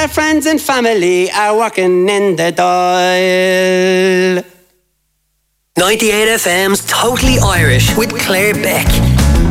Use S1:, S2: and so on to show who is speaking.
S1: our friends and family are walking in the dial.
S2: 98 FM's Totally Irish with Claire Beck.